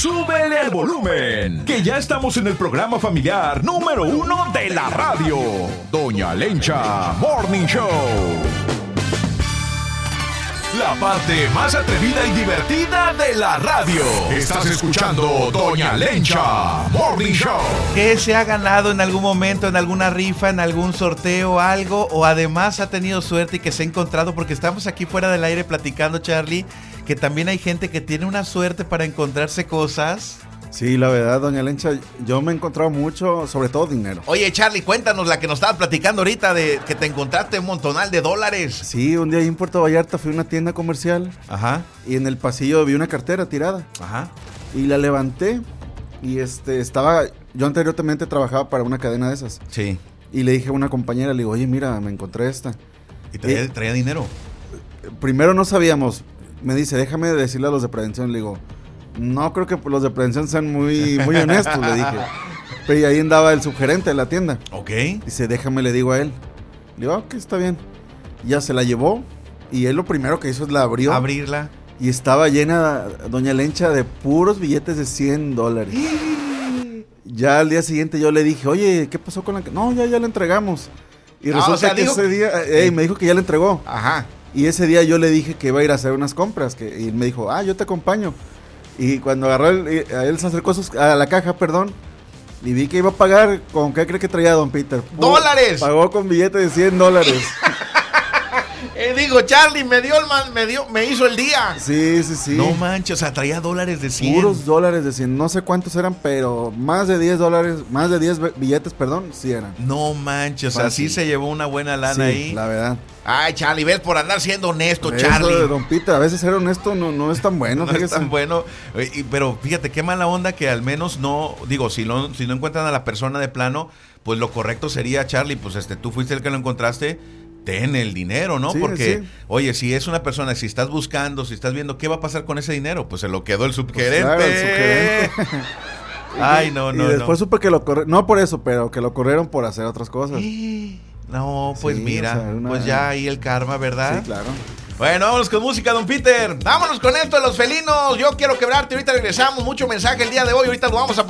súbele al volumen, que ya estamos en el programa familiar número 1 de la radio, Doña Lencha Morning Show. La parte más atrevida y divertida de la radio. Estás escuchando Doña Lencha Morning Show. ¿Qué se ha ganado en algún momento, en alguna rifa, en algún sorteo, algo? O además ha tenido suerte y que se ha encontrado, porque estamos aquí fuera del aire platicando, Charlie, que también hay gente que tiene una suerte para encontrarse cosas. Sí, la verdad, Doña Lencha, yo me he encontrado mucho, sobre todo dinero. Oye, Charlie, cuéntanos la que nos estabas platicando ahorita de que te encontraste un montonal de dólares. Sí, un día ahí en Puerto Vallarta fui a una tienda comercial. Ajá. Y en el pasillo vi una cartera tirada. Ajá. Y la levanté y yo anteriormente trabajaba para una cadena de esas. Sí. Y le dije a una compañera, le digo, oye, mira, me encontré esta. ¿Y traía dinero? Primero no sabíamos. Me dice, déjame decirle a los de prevención. Le digo, no creo que los de prevención sean muy honestos, le dije. Pero y ahí andaba el subgerente de la tienda. Ok. Dice, déjame, le digo a él. Le digo, ok, está bien. Ya se la llevó y él lo primero que hizo es la abrió. Abrirla. Y estaba llena, Doña Lencha, de puros billetes de $100. Ya al día siguiente yo le dije, oye, ¿qué pasó con la...? No, ya la entregamos. Y resulta que ese día, me dijo que ya la entregó. Ajá. Y ese día yo le dije que iba a ir a hacer unas compras. Y me dijo, yo te acompaño. Y cuando agarró, él se acercó a la caja, y vi que iba a pagar. ¿Con qué cree que traía don Peter? ¡Dólares! Pagó con billetes de $100. Digo, Charlie, me hizo el día. Sí. No manches, o sea, traía dólares de 100. Puros dólares de 100. No sé cuántos eran, pero más de $10, más de 10 billetes, sí eran. No manches, o sea, sí se llevó una buena lana ahí. La verdad. Ay, Charlie, ves por andar siendo honesto, Eso Charlie. de don Peter, a veces ser honesto no es tan bueno. No es tan bueno. Pero fíjate, qué mala onda que al menos si no encuentran a la persona de plano, pues lo correcto sería, Charlie, pues tú fuiste el que lo encontraste, ten el dinero, ¿no? Sí, porque, sí. Oye, si es una persona, si estás buscando, si estás viendo, ¿qué va a pasar con ese dinero? Pues se lo quedó el subgerente. Pues claro, el subgerente. Ay, no. Y después supe que lo corrieron, no por eso, pero que lo corrieron por hacer otras cosas. No, pues sí, mira, o sea, pues ya ahí el karma, ¿verdad? Sí, claro. Bueno, vámonos con música, don Peter. Vámonos con esto de los felinos. Yo quiero quebrarte. Ahorita regresamos. Mucho mensaje el día de hoy. Ahorita lo vamos a